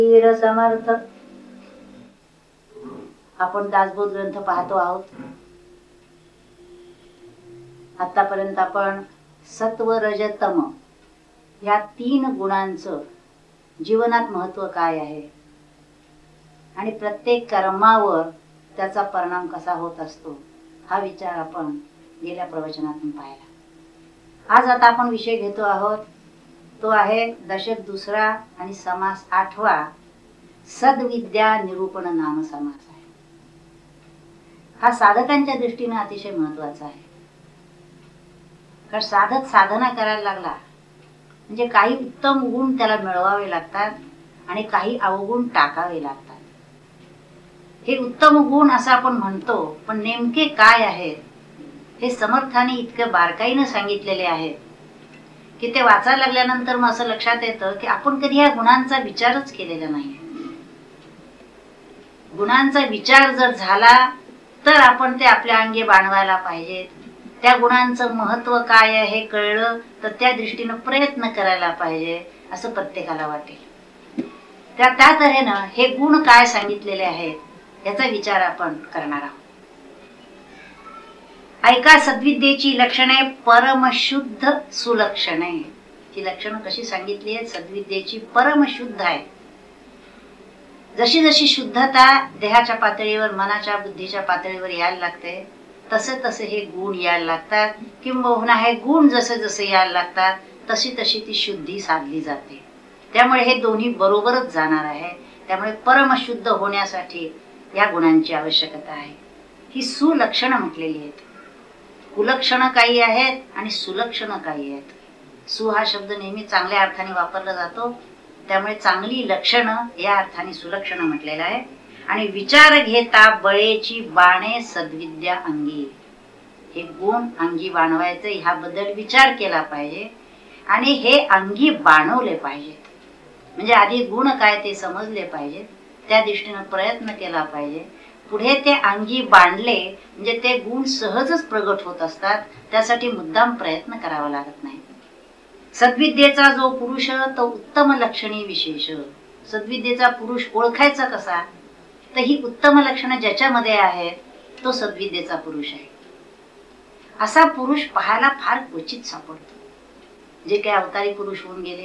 वीर समर्थ. आपण दासबोध ग्रंथ पाहतो आहोत. आतापर्यंत आपण सत्व रज तम या 3 गुणांचं जीवनात महत्व काय आहे आणि प्रत्येक कर्मावर त्याचा परिणाम कसा होत असतो हा विचार आपण गेल्या प्रवचनातून पाहिला. आज आता आपण विषय घेतो आहोत तो आहे दशक 2 आणि समास 8 सद्विद्या निरूपण नाम समास आहे. हा साधकांच्या दृष्टीने अतिशय महत्वाचा आहे. कारण साधक साधना करायला लागला म्हणजे काही उत्तम गुण त्याला मिळवावे लागतात आणि काही अवगुण टाकावे लागतात. हे उत्तम गुण असं आपण म्हणतो, पण नेमके काय आहेत हे समर्थाने इतकं बारकाईने सांगितलेले आहेत की ते वाचायला लागल्यानंतर मग असं लक्षात येतं की आपण कधी या गुणांचा विचारच केलेला नाही. गुणांचा विचार जर झाला तर आपण ते आपल्या अंगी बाणवायला पाहिजेत. त्या गुणांचं महत्व काय आहे हे कळलं तर त्या दृष्टीनं प्रयत्न करायला पाहिजे असं प्रत्येकाला वाटेल. त्या तऱ्हेनं हे गुण काय सांगितलेले आहेत याचा विचार आपण करणार आहोत. ऐका सद्विद्येची लक्षणे परमशुद्ध सुलक्षणे. ही लक्षणं कशी सांगितली आहेत? सद्विद्येची परमशुद्ध आहे. जशी जशी शुद्धता देहाच्या पातळीवर मनाच्या बुद्धीच्या पातळीवर यायला लागते तसे तसे हे गुण यायला लागतात. किंबहुना हे गुण जसे जसे यायला लागतात तशी तशी ती शुद्धी साधली जाते. त्यामुळे हे दोन्ही बरोबरच जाणार आहे. त्यामुळे परमशुद्ध होण्यासाठी या गुणांची आवश्यकता आहे. ही सुलक्षणं म्हटलेली आहेत. कुलक्षणं काही आहेत आणि सुलक्षणं काही आहेत. सु हा शब्द नेहमी चांगल्या अर्थाने वापरला जातो, त्यामुळे चांगली लक्षणं या अर्थाने सुलक्षणं म्हटलेलं आहे. आणि विचार घेता बळेची बाणे सद्विद्या अंगी. हे गुण अंगी बाणवायचे ह्याबद्दल विचार केला पाहिजे आणि हे अंगी बाणवले पाहिजेत. म्हणजे आधी गुण काय ते समजले पाहिजेत, त्या दृष्टीनं प्रयत्न केला पाहिजे. पुढे ते अंगी बांधले म्हणजे ते गुण सहजच प्रगट होत असतात. त्यासाठी मुद्दाम प्रयत्न करावा लागत नाही. सद्विद्येचा जो पुरुष तो उत्तम लक्षणी विशेष. सद्विद्येचा पुरुष ओळखायचा कसा? तर ही उत्तम लक्षणं ज्याच्यामध्ये आहेत तो सद्विद्येचा पुरुष आहे. असा पुरुष पाहायला फार क्वचित सापडतो. जे काही अवतारी पुरुष होऊन गेले,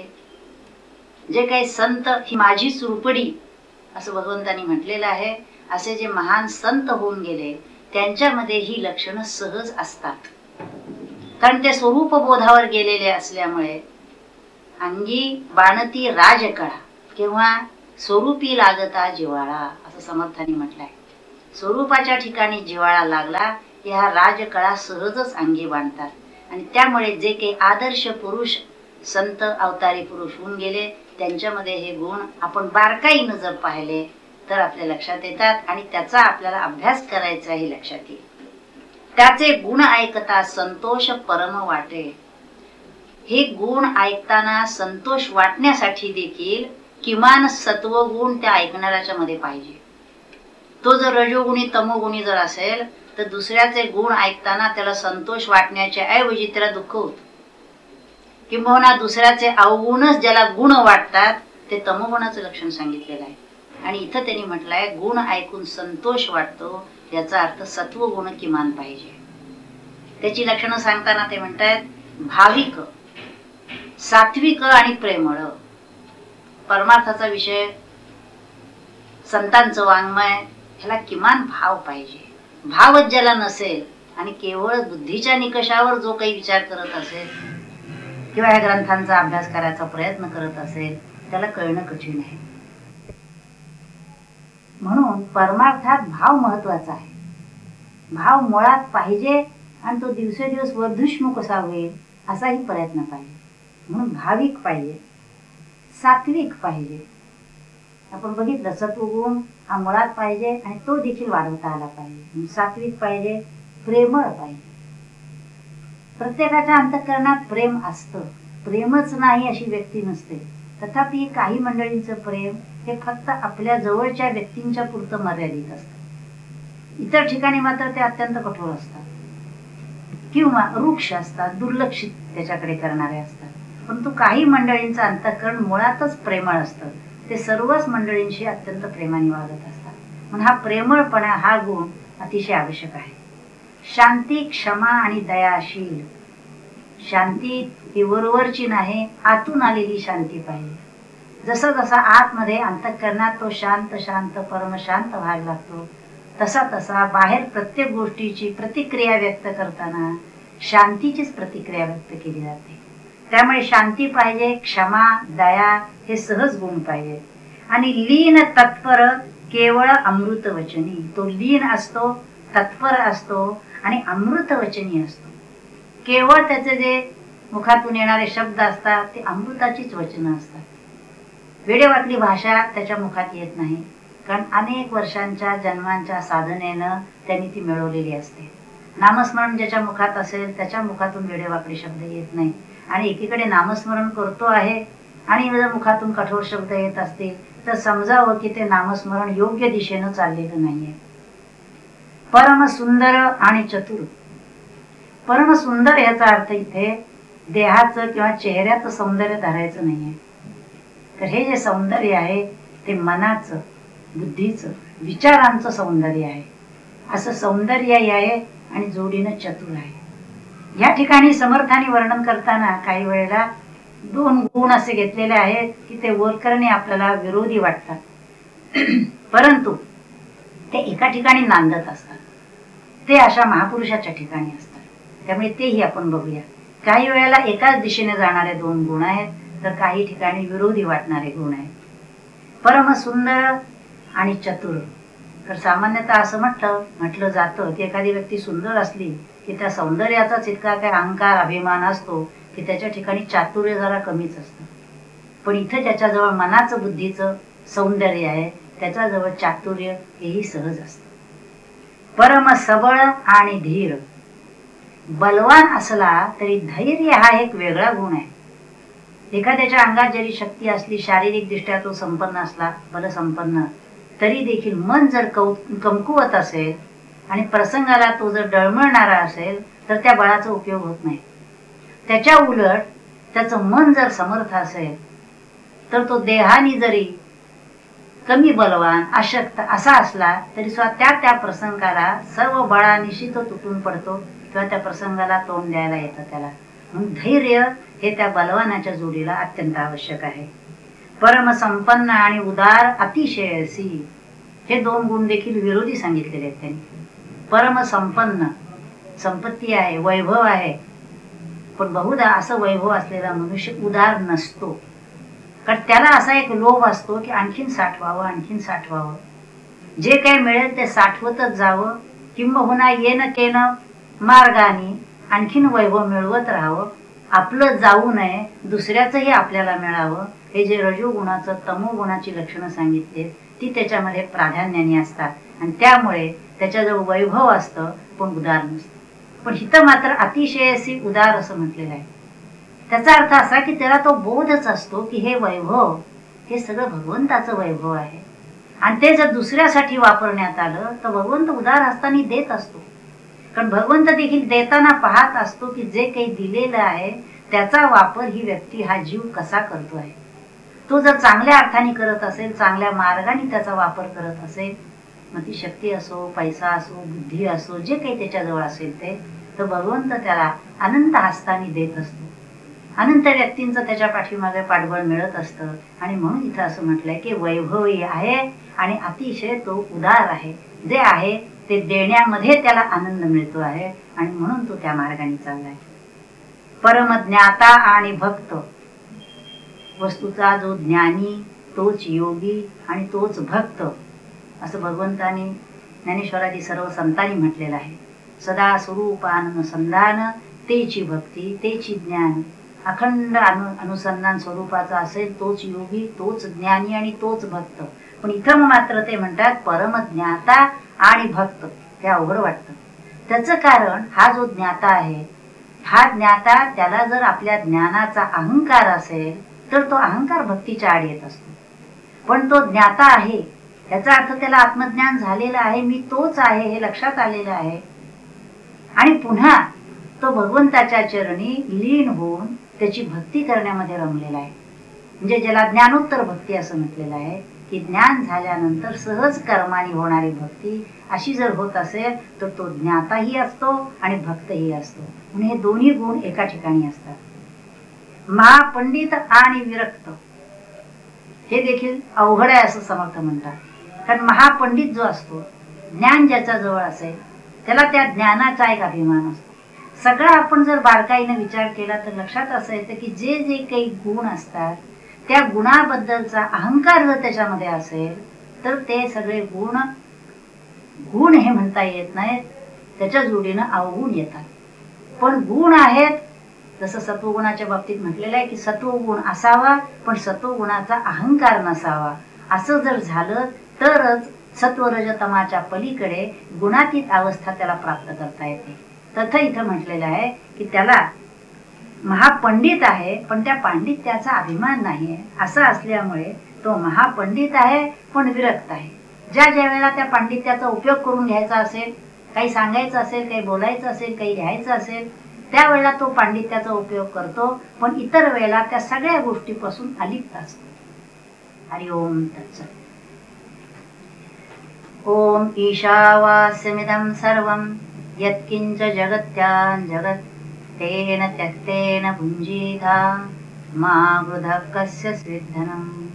जे काही संत, ही माझी सुरपडी असं भगवंतांनी म्हटलेलं आहे, असे जे महान संत होऊन गेले त्यांच्यामध्ये ही लक्षणं सहज असतात. कारण ते स्वरूप बोधावर गेलेले असल्यामुळे अंगी बाणती राजकळा किंवा स्वरूपी लागता जिवाळा असं समर्थांनी म्हटलंय. स्वरूपाच्या ठिकाणी जिवाळा लागला की ह्या राजकळा सहजच अंगी बांधतात. आणि त्यामुळे जे काही आदर्श पुरुष संत अवतारी पुरुष होऊन गेले त्यांच्यामध्ये हे गुण आपण बारकाईनं जर पाहिले तर आपल्या लक्षात येतात आणि त्याचा आपल्याला अभ्यास करायचा हे लक्षात येईल. त्याचे गुण ऐकता संतोष परम वाटे. हे गुण ऐकताना संतोष वाटण्यासाठी देखील किमान सत्वगुण त्या ऐकणाऱ्याच्या मध्ये पाहिजे. तो जर रजोगुणी तमोगुणी जर असेल तर दुसऱ्याचे गुण ऐकताना त्याला संतोष वाटण्याच्या ऐवजी त्याला दुःख होत. किंबहुना दुसऱ्याचे अवगुणच ज्याला गुण वाटतात ते तमोगुणाचं लक्षण सांगितलेलं आहे. आणि इथं त्यांनी म्हटलंय गुण ऐकून संतोष वाटतो याचा अर्थ सत्वगुण किमान पाहिजे. त्याची लक्षणं सांगताना ते म्हणतात भाविक, सात्विक आणि प्रेमळ. परमार्थाचा विषय, संतांचं वाङ्मय ह्याला किमान भाव पाहिजे. भावच ज्याला नसेल आणि केवळ बुद्धीच्या निकषावर जो काही विचार करत असेल किंवा या ग्रंथांचा अभ्यास करायचा प्रयत्न करत असेल त्याला कळणं कठीण आहे. म्हणून परमार्थात भाव महत्वाचा आहे. भाव मुळात पाहिजे आणि तो दिवसेदिवस वर्धुष्मुख कसा होईल असाही प्रयत्न पाहिजे. म्हणून भाविक पाहिजे, सात्विक पाहिजे. आपण बघितलं सत्वगुण हा मुळात पाहिजे आणि तो देखील वाढवता आला पाहिजे. सात्विक पाहिजे, प्रेमळ पाहिजे. प्रत्येकाच्या अंतःकरणात प्रेम असतं. प्रेमच नाही अशी व्यक्ती नसते. तथापि काही मंडळींचं प्रेम हे फक्त आपल्या जवळच्या व्यक्तींच्या पुरतं मर्यादित असतं. इतर ठिकाणी मात्र ते अत्यंत कठोर असतात किंवा वृक्ष असतात, दुर्लक्षित त्याच्याकडे करणारे असतात. परंतु काही मंडळींचं अंतःकरण मुळातच प्रेमळ असतं. ते सर्वच मंडळींशी अत्यंत प्रेमाने वागत असतात. म्हणून हा प्रेमळपणा हा गुण अतिशय आवश्यक आहे. शांती, क्षमा आणि दयाशील. शांती ही वरवरची नाही, आतून आलेली शांती पाहिजे. जसा जसा आतमध्ये अंतःकरणात तो शांत शांत परमशांत व्हायला लागतो, तसा तसा बाहेर प्रत्येक गोष्टीची प्रतिक्रिया व्यक्त करताना शांतीचीच प्रतिक्रिया व्यक्त केली जाते. त्यामुळे शांती पाहिजे, क्षमा, दया हे सहज गुण पाहिजे. आणि लीन तत्पर केवळ अमृत वचनी. तो लीन असतो, तत्पर असतो आणि अमृत वचनी असतो. केवळ त्याचे जे मुखातून येणारे शब्द असतात ते अमृताचीच वचनं असतात. वेडेवाकडी भाषा त्याच्या मुखात येत नाही, कारण अनेक वर्षांच्या जन्मांच्या साधनेनं त्यांनी ती मिळवलेली असते. नामस्मरण ज्याच्या मुखात असेल त्याच्या मुखातून वेडेवाकडी शब्द येत नाही. आणि एकीकडे नामस्मरण करतो आहे आणि जर मुखातून कठोर शब्द येत असतील तर समजावं की ते नामस्मरण योग्य दिशेनं चाललेलं नाहीये. परम सुंदर आणि चतुर. परम सुंदर याचा अर्थ इथे देहाचं किंवा चेहऱ्याचं सौंदर्य धरायचं नाहीये. तर हे जे सौंदर्य आहे ते मनाचं, बुद्धीचं, विचारांचं सौंदर्य आहे. असं सौंदर्य आहे आणि जोडीनं चतुर आहे. या ठिकाणी समर्थाने वर्णन करताना काही वेळेला दोन गुण असे घेतलेले आहेत की ते वरकरणे आपल्याला विरोधी वाटतात, परंतु ते एका ठिकाणी नांदत असतात. ते अशा महापुरुषाच्या ठिकाणी असतात. त्यामुळे तेही आपण बघूया. काही वेळेला एकाच दिशेने जाणारे दोन गुण आहेत, तर काही ठिकाणी विरोधी वाटणारे गुण आहेत. परम सुंदर आणि चतुर. तर सामान्यतः असं म्हटलं जातं की एखादी व्यक्ती सुंदर असली की त्या सौंदर्याचाच इतका काय अहंकार अभिमान असतो की त्याच्या ठिकाणी चातुर्य जरा कमीच असतं. पण इथं त्याच्याजवळ मनाचं, बुद्धीचं सौंदर्य आहे, त्याच्याजवळ चातुर्य हेही सहज असतं. परम सबळ आणि धीर. बलवान असला तरी धैर्य हा एक वेगळा गुण आहे. एखाद्याच्या अंगात जरी शक्ती असली, शारीरिक दृष्ट्या तो संपन्न असला, बलसंपन्न, तरी देखील मन जर कमकुवत असेल आणि प्रसंगाला तो जर डळमळणारा असेल तर त्या बळाचा उपयोग होत नाही. त्याच्या उलट त्याचं मन जर समर्थ असेल तर तो देहाने जरी कमी बलवान, अशक्त असा असला तरी सुद्धा त्या प्रसंगाला सर्व बळानिशी तो तुटून पडतो किंवा त्या प्रसंगाला तोंड द्यायला येतं त्याला. म्हणून धैर्य हे त्या बलवानाच्या जोडीला अत्यंत आवश्यक आहे. परम संपन्न आणि उदार अतिशयसी. हे दोन गुण देखील विरोधी सांगितलेले आहेत त्यांनी. परम संपन्न, संपत्ती आहे, वैभव आहे, पण बहुधा असं वैभव असलेला मनुष्य उदार नसतो. कारण त्याला असा एक लोभ असतो की आणखीन साठवावं, आणखीन साठवावं. जे काही मिळेल ते साठवतच जावं, किंबहुना येणं केनं मार्गाने आणखीन वैभव मिळवत राहावं. आपलं जाऊ नये, दुसऱ्याचंही आपल्याला मिळावं. हे जे रजोगुणाचं, तमोगुणाची लक्षणं सांगितली ती त्याच्यामध्ये प्राधान्याने असतात आणि त्यामुळे त्याच्याजवळ वैभव असतं पण उदार नसतं. पण हिथं मात्र अतिशयसी उदार असं म्हटलेलं आहे. त्याचा अर्थ असा की त्याला तो बोधच असतो की हे वैभव हे सगळं भगवंताचं वैभव आहे आणि ते जर दुसऱ्यासाठी वापरण्यात आलं तर भगवंत उदार हस्ताने देत असतो. कारण भगवंत देखील देताना पाहत असतो की जे काही दिलेलं आहे त्याचा वापर ही व्यक्ती, हा जीव कसा करतो आहे. तो जर चांगल्या अर्थाने करत असेल, चांगल्या मार्गाने त्याचा वापर करत असेल, मग ती शक्ती असो, पैसा असो, बुद्धी असो, जे काही त्याच्याजवळ असेल ते, तर भगवंत त्याला अनंत हस्ताने देत असतो. अनंत व्यक्तींचं त्याच्या पाठीमागे पाठबळ मिळत असतं. आणि म्हणून इथं असं म्हटलंय की वैभवी आहे आणि अतिशय तो उदार आहे. जे आहे ते देण्यामध्ये त्याला आनंद मिळतो आहे आणि म्हणून तो त्या मार्गाने चाललाय. परम ज्ञाता आणि भक्त. वस्तूचा जो ज्ञानी तोच योगी आणि तोच भक्त असं भगवंतानी, ज्ञानेश्वरादी सर्व संतांनी म्हटलेलं आहे. सदा स्वरूपान संधान तेची भक्ती तेची ज्ञान. अखंड अनुसंधान स्वरूपाचा असेल तोच योगी, तोच ज्ञानी आणि तोच भक्त. पण इथं मात्र ते म्हणतात परम ज्ञाता आणि भक्त. ते अवघड वाटतं. त्याचं कारण हा जो ज्ञाता आहे, हा ज्ञाता, त्याला जर आपल्या ज्ञानाचा अहंकार असेल तर तो अहंकार भक्तीच्या आड येत असतो. पण तो ज्ञाता आहे याचा अर्थ त्याला आत्मज्ञान झालेलं आहे, मी तोच आहे हे लक्षात आलेलं आहे आणि पुन्हा तो भगवंताच्या चरणी लीन होऊन त्याची भक्ती करण्यामध्ये रमलेला आहे. म्हणजे ज्याला ज्ञानोत्तर भक्ती असं म्हटलेलं आहे की ज्ञान झाल्यानंतर सहज कर्माने होणारी भक्ती अशी जर होत असेल तर तो ज्ञाताही असतो आणि भक्तही असतो. म्हणजे हे दोन्ही गुण एका ठिकाणी असतात. महापंडित आणि विरक्त हे देखील अवघड आहे असं समर्थ म्हणतात. कारण महापंडित जो असतो, ज्ञान ज्याच्या जवळ असेल त्याला त्या ज्ञानाचा एक अभिमान असतो. सगळा आपण जर बारकाईने विचार केला तर लक्षात असं येतं की जे जे काही गुण असतात त्या गुणाबद्दलचा अहंकार जर त्याच्यामध्ये असेल तर ते सगळे गुण गुण हे म्हणता येत नाहीत, त्याच्या जोडीनं अवगुण येतात. पण गुण आहेत, जसं सत्वगुणाच्या बाबतीत म्हटलेलं आहे की सत्वगुण असावा पण सत्वगुणाचा अहंकार नसावा. असं जर झालं तरच सत्वरजतमाच्या पलीकडे गुणातीत अवस्था त्याला प्राप्त करता येते. तथं इथं म्हटलेलं आहे की त्याला महापंडित आहे पण त्या पांडित्याचा अभिमान नाही आहे. असं असल्यामुळे तो महापंडित आहे पण विरक्त आहे. ज्या ज्या वेळेला त्या पांडित्याचा उपयोग करून घ्यायचा असेल, काही सांगायचं असेल, काही बोलायचं असेल, काही लिहायचं असेल, त्यावेळेला तो पांडित्याचा उपयोग करतो, पण इतर वेळेला त्या सगळ्या गोष्टीपासून अलिप्त असतो. हरि ओम तत्सत. ओम ईशावास्यमिदं सर्वं यत्किंच जगत्यां जगत् तेन त्यक्तेन भुञ्जीता मा वृथा कस्य स्विद्धनम्.